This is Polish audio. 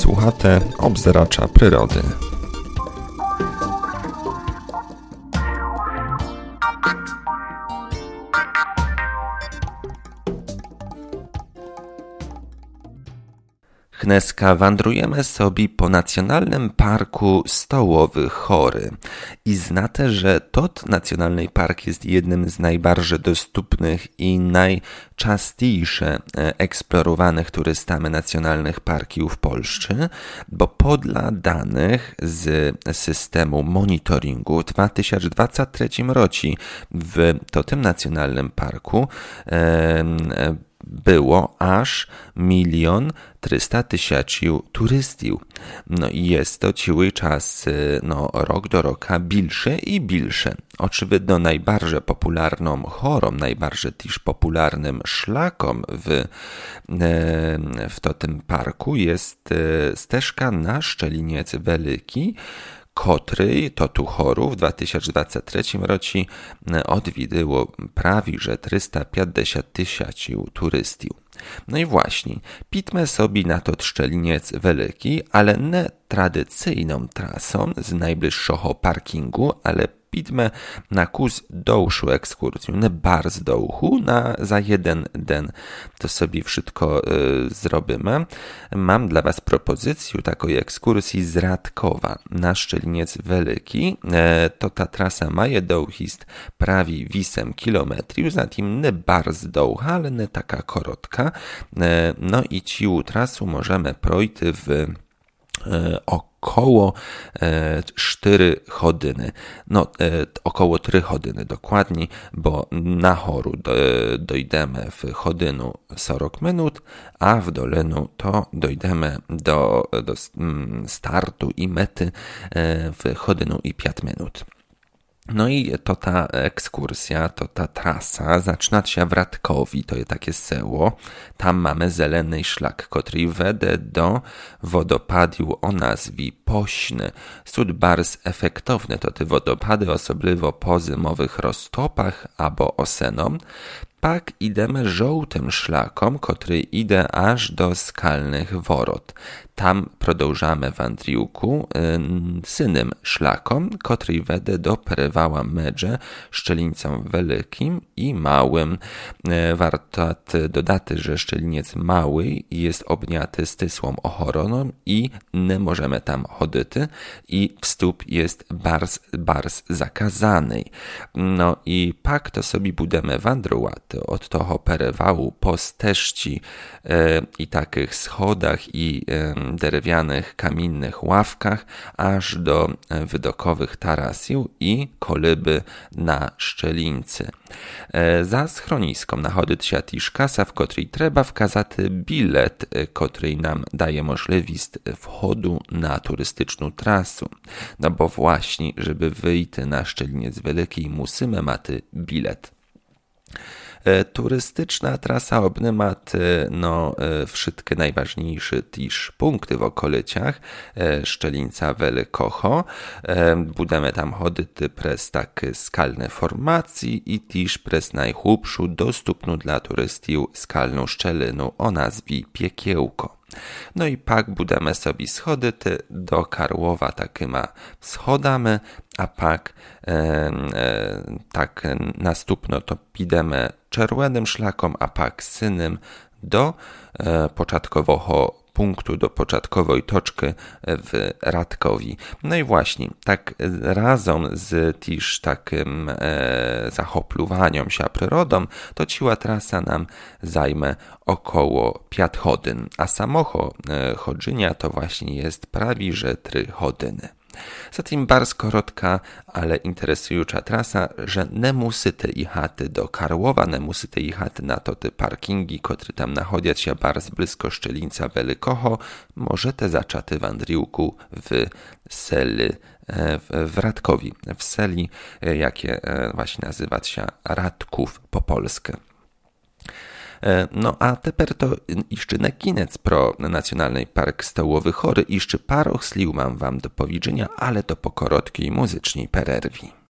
Słuchate obzeracza przyrody. Dneska wandrujemy sobie po Nacjonalnym Parku Stołowy Chory i znate, że tot Nacjonalny Park jest jednym z najbardziej dostępnych i najczęstsze eksplorowanych turystami nacjonalnych parków w Polsce, bo podle danych z systemu monitoringu w 2023 roku w tym Nacjonalnym Parku było aż 1 300 000 turystów. No i jest to cały czas rok do roku bilsze i bilsze. Oczywiście najbardziej popularną chorą, najbardziej też popularnym szlakom w tym parku jest ścieżka na Szczeliniec Wielki, który to tu choru w 2023 roku odwiedziło prawie 350 000 turystów. No i właśnie, pidźmy sobie na to Szczeliniec Wielki, ale nie tradycyjną trasą z najbliższego parkingu, ale pidźmy na kurs dłuższą ekskursję, nie bardzo dłuższą, za jeden dzień to sobie wszystko zrobimy. Mam dla was propozycję takiej ekskursji z Radkowa na Szczeliniec Wielki. To ta trasa ma długość prawie 8 km, zatem nie bardzo długa, ale nie taka krótka. No i ciu trasu możemy przejść w około 4 godziny. Około 3 godziny dokładnie, bo na choru dojdziemy w godzinę 40 minut, a w dolinu to dojdziemy do startu i mety w godzinę i 5 minut. No i to ta ekskursja, to ta trasa zaczyna się w Radkowi, to jest takie seło. Tam mamy zielony szlak, który wede do wodopadu o nazwie Pośny. Są bardzo efektowne to te wodopady, osobliwo po zimowych roztopach albo oseną. Pak idemy żółtym szlakom, który idzie aż do Skalnych Worot. Tam продовжamy wandriłku synym szlakom, który wede do Perewała Medże, Szczelińcem Wielkim i Małym. Warto dodać, że Szczeliniec Mały jest obniaty stysłą ochroną i nie możemy tam chodzić i wstup jest bardzo zakazany. No i pak to sobie budemy wandrować od toho Perewału po ścieżce i takich schodach i drewnianych, kamiennych ławkach, aż do widokowych tarasów i koliby na Szczelińcy. Za schroniską nachodzi się też kasa, w której trzeba wskazać bilet, który nam daje możliwość wchodu na turystyczną trasę. No bo właśnie, żeby wyjść na Szczeliniec Wielki, musimy mieć bilet. Turystyczna trasa obnyma wszystkie najważniejsze też punkty w okolicach Szczelińca Wielkoho. Budemy tam chodzić przez takie skalne formacje i też przez najchłupszą, dostępną dla turystów skalną szczelinu o nazwie Piekiełko. No i pak budemy sobie schody do Karłowa takima schodami, a pak tak następno to pidemy czerwonym szlakom, a pak synym do początkowego punktu, do początkowej toczki w Radkowi. No i właśnie, tak razem z też takim zachoplowaniem się przyrodą, to ciła trasa nam zajmie około 5 godzin, a samocho chodzenia to właśnie jest prawie 3 godziny. Zatem bardzo krótka, ale interesująca trasa, że nie musicie jechać do Karłowa, nie musicie jechać na te parkingi, które tam nachodzą się bardzo blisko Szczelińca Wielkoho. Możecie zacząć wandriłku w seli w Radkowi, w seli, jakie właśnie nazywa się Radków po polsku. No a teper to jeszcze na koniec pro Nacjonalny Park Stołowy Chory. Jeszcze parę słów mam wam do powiedzenia, ale to po krótkiej muzycznej przerwie.